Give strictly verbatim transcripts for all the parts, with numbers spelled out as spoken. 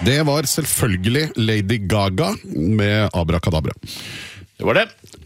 Det var selvfølgelig Lady Gaga med Abracadabra. Det var det.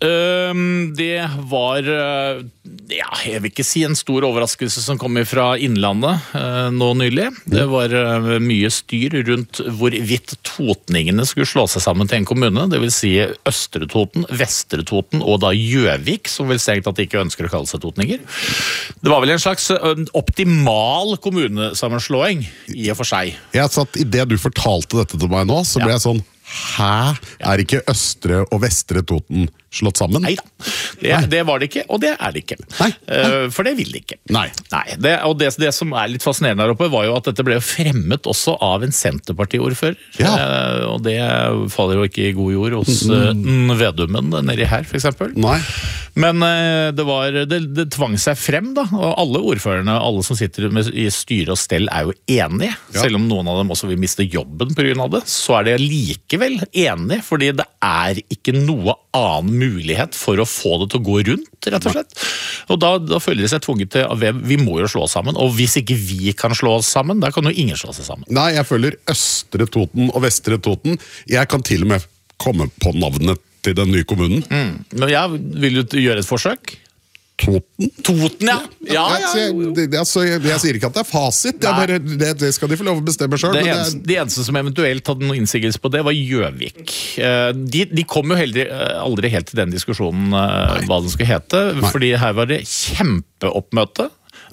Um, det var, uh, ja, jeg vil ikke si en stor overraskelse som kom fra innlandet uh, nå nylig. Det var uh, mye styr rundt hvorvidt totningene skulle slå seg sammen til en kommune, det vil si Østre Toten, Vestre Toten og da Gjøvik, som vil si at de ikke ønsker å kalle seg totninger. Det var vel en slags uh, optimal kommunesammenslåing i og for seg. Jeg satt i det du fortalte dette til meg nå, så ble jeg sånn, hæ? Er ikke Østre og Vestre Toten slått sammen? Neida, det, det var det ikke, og det er det ikke. Nei, nei. Uh, for det vil det ikke. Nei. Nei det, og det, det som er litt fascinerende her oppe, var jo at dette ble fremmet også av en Senterparti-ordfører. Ja. Uh, og det faller jo ikke i god jord hos uh, Vedummen nedi her, for eksempel. Nei. Men uh, det, var, det, det tvang seg frem, da. Og alle ordførerne, alle som sitter med, i styre og stell, er jo enige. Ja. Selv om noen av dem også vil miste jobben på grunn av det, så er det likevel enige, fordi det er ikke noe annen mulighet for å få det til å gå rundt, rett og slett. Og da, da føler de seg tvunget til at vi må jo slå sammen, og hvis ikke vi kan slå oss sammen, da kan jo ingen slå seg sammen. Nei, jeg føler Østre Toten og Vestre Toten. Jeg kan til og med komme på navnet til den nye kommunen. Mm. Men jeg vil du gjøre et forsøk? Toten? Toten, ja. ja, ja. Altså, jeg, det, altså, jeg, jeg sier ikke at det er fasit, jeg bare, det, det skal de få lov å bestemme selv. Det men eneste, det er... de eneste som eventuelt hadde noen innsigelse på det var Gjøvik. De, de kom jo heldre, aldri helt til den diskusjonen Nei. Hva den skulle hete, Nei. Fordi her var det kjempeoppmøte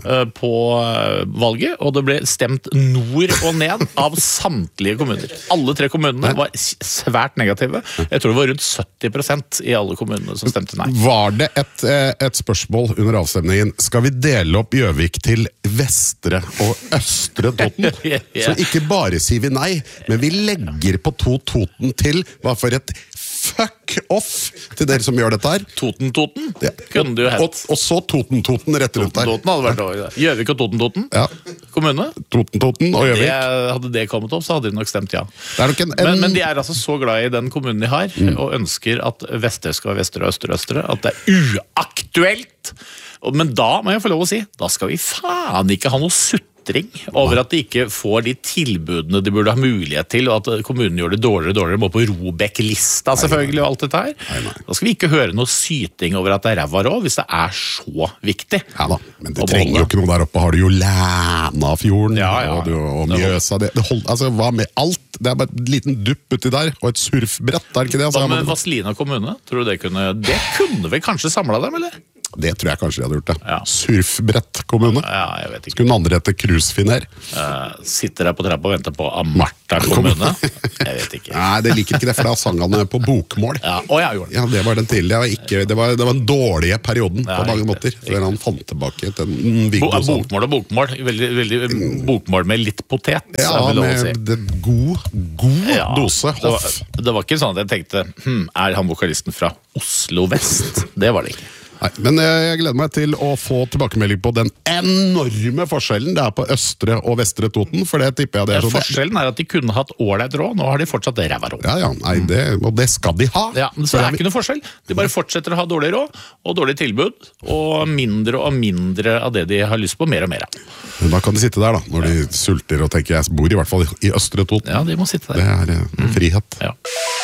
på valget, og det ble stemt nord og ned av samtlige kommuner. Alle tre kommunene var svært negative. Jeg tror det var rundt sytti prosent i alle kommunene som stemte nei. Var det et, et spørsmål under avstemningen, skal vi dele opp Gjøvik til Vestre og Østre Toten? ja. Så ikke bare sier vi nei, men vi legger på to Toten til, hva for et fuck off til dere som gjør dette her. Toten-Toten? Ja. Kunne du jo hett. Og, og så Toten-Toten rett rundt der. Toten-Toten hadde vært over. Gjøvik og Toten-Toten? Ja. Kommune? Toten-Toten og Gjøvik. Det, hadde det kommet opp, så hadde de nok stemt ja. Det er nok en, en... Men, men de er altså så glad i den kommunen de har, mm. og ønsker at Vestre skal være Vestre og Østre og Østre, at det er uaktuelt! Men da må jeg få lov å si, da skal vi faen ikke ha noe sutt over at de ikke får de tilbudene de burde ha mulighet til, og at kommunen gjør det dårligere og dårligere, må på Robek-lista selvfølgelig, og alt dette her. Nei, nei. Da skal vi ikke høre noe syting over at det er ræva råd, hvis det er så viktig. Ja da, men det trenger jo ikke noe der oppe. Har du jo Lænafjorden, ja, ja, ja. og, du, og Mjøsa, det, det hold, altså hva med alt? Det er bare en liten dupp uti der, og et surfbrett, er det ikke det? Hva med Vazelina kommune? Tror du det kunne, det kunne vi kanskje samlet dem, eller? Det tror jeg kanskje de hadde gjort det. Ja. Surfbrett kommune. Ja, jeg vet ikke. Skulle den andre hette Krusfinner? Uh, sitter der på trappa og venter på Amarta kommune? Jeg vet ikke. Nei, det liker ikke det, for da sang han på bokmål. Ja, og jeg gjorde det. Ja, det var den tidlige. Det var, ikke, det var, det var en dårlige perioden ja, på mange ikke, måter. ikke. Før han fant tilbake til en Viggo Bo, Bokmål og bokmål. Veldig, veldig bokmål med litt potet. Ja, med si. det god, god ja, dose hoff. Det var, det var ikke sånn at jeg tenkte, hm, er han vokalisten fra Oslo Vest? Det var det ikke. Nei, men jeg gleder meg til å få tilbakemelding på den enorme forskjellen det er på Østre og Vestre Toten, for det tipper jeg det er ja, forskjellen er at de kunne hatt ålreit råd, nå har de fortsatt ræva råd. Ja, ja, nei, det, og det skal de ha. Ja, men så det er ikke noe forskjell. De bare fortsetter å ha dårlig råd, og dårlig tilbud, og mindre og mindre av det de har lyst på, mer og mer av. Men da kan de sitte der da, når de sulter og tenker, jeg bor i hvert fall i Østre Toten. Ja, de må sitte der. Det er uh, frihet. Ja.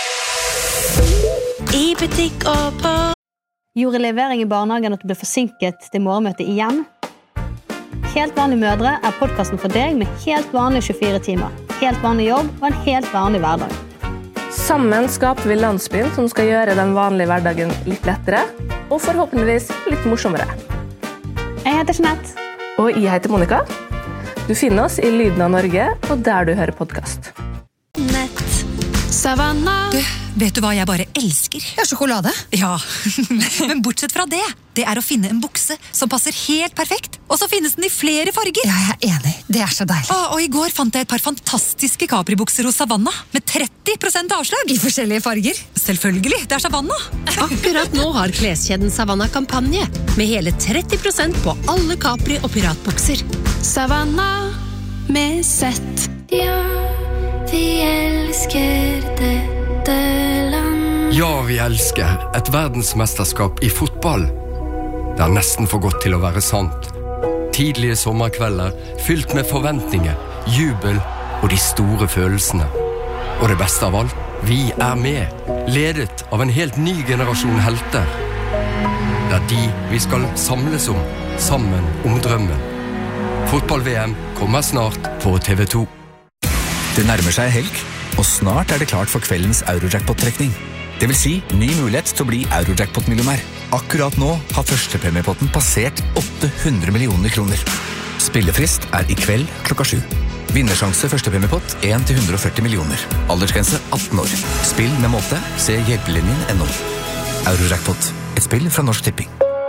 I butikk og på Gjorde levering i barnehagen at du ble forsinket til morgenmøtet igjen? Helt vanlige mødre er podcasten for deg med helt vanlige tjuefire timer. Helt vanlig jobb og en helt vanlig hverdag. Sammen skaper vi landsbyen som skal gjøre den vanlige hverdagen litt lettere, og forhåpentligvis litt morsommere. Jeg heter Jeanette. Og jeg heter Monica. Du finner oss i Lyden av Norge, og der du hører podcast. Nett. Savanna. Du, vet du hva jeg bare elsker? Ja, sjokolade. Ja, men bortsett fra det, det er å finne en bukse som passer helt perfekt, og så finnes den i flere farger. Ja, jeg er enig. Det er så deilig. Å, og i går fant jeg et par fantastiske Capri-bukser hos Savanna, med tretti prosent avslag. I forskjellige farger. Selvfølgelig, det er Savanna. Akkurat nå har kleskjeden Savanna kampanje, med hele tretti prosent på alle Capri- og piratbukser. Savanna med sett. Ja, vi elsker dette land. Ja, vi elsker et verdensmesterskap i fotball. Det er nesten for godt til å være sant. Tidlige sommerkvelder, fylt med forventninger, jubel og de store følelsene. Og det beste av alt, vi er med, ledet av en helt ny generasjon helter. Det er de vi skal samles om, sammen om drømmen. Fotball-V M kommer snart på T V to. Det nærmer seg helg, og snart er det klart for kveldens Eurojackpot-trekning. Det vil si, ny mulighet til å bli Eurojackpot-millionær. Akkurat nå har førstepremiepotten passert åtte hundre millioner kroner. Spillefrist er i kveld klokka sju. Vinnersjanse førstepremiepott en til hundre og førti millioner. Aldersgrense atten år. Spill med måte, se hjelpelinjen punktum no. Eurojackpot, et spill fra Norsk Tipping.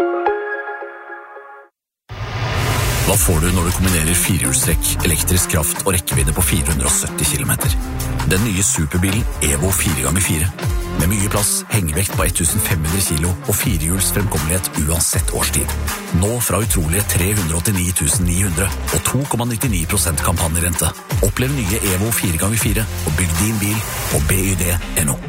Hva får du når du kombinerer firehjulstrekk, elektrisk kraft og rekkevidde på fire hundre og sytti kilometer? Den nye superbilen Evo fire ganger fire. Med mye plass, hengevekt på femten hundre kilo og firehjuls fremkommelighet uansett årstid. Nå fra utrolige tre hundre og åttini tusen ni hundre og to komma nittini prosent kampanjerente. Opplev nye Evo fire ganger fire og bygg din bil på B Y D punktum no.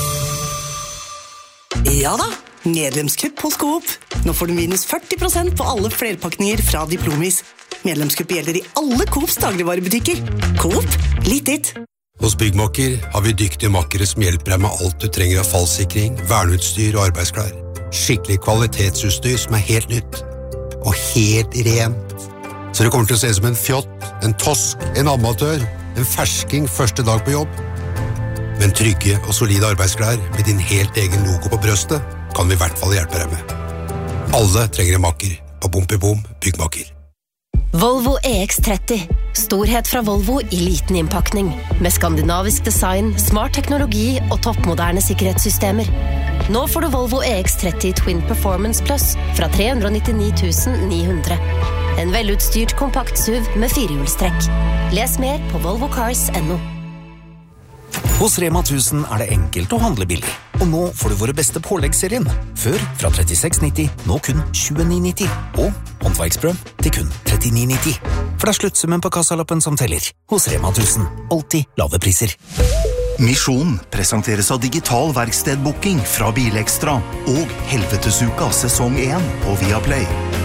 Ja da, medlemskupp hos Coop. Nå får du minus førti prosent på alle flerpakninger fra Diplomis. Medlemskupp gjelder i alle Coops dagligvarebutikker. Coop, litt ditt. Hos Byggmakker har vi dyktige makkere som hjelper deg med alt du trenger av fallsikring, verneutstyr og arbeidsklær. Skikkelig kvalitetsutstyr som er helt nytt. Og helt rent. Så det kommer til å se ut som en fjott, en tosk, en amatør, en fersking første dag på jobb. Men trygge og solide arbeidsklær med din helt egen logo på brøstet kan vi i hvert fall hjelpe deg med. Alle trenger en makker på Bompibom Byggmakker. Volvo E X tretti. Storhet fra Volvo i liten innpakning. Med skandinavisk design, smart teknologi og toppmoderne sikkerhetssystemer. Nå får du Volvo E X tretti Twin Performance Plus fra tre hundre og nittini tusen ni hundre. En velutstyrt kompakt S U V med firehjulstrekk. Les mer på volvo cars punktum no. Hos Rema tusen er det enkelt å handle billig. Og nå får du våre beste påleggsserien. Før fra trettiseks nitti, nå kun tjueni nitti. Og håndverksbrød til kun trettini nitti. For det er sluttsummen på kassalappen som teller. Hos Rema tusen. Alltid lave priser. Misjon presenteres av digital verkstedbooking fra Bilekstra og Helvetesuka sesong én på Viaplay.